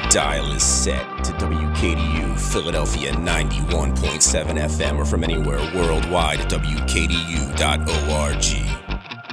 dial is set to WKDU Philadelphia 91.7 FM or from anywhere worldwide at WKDU.org.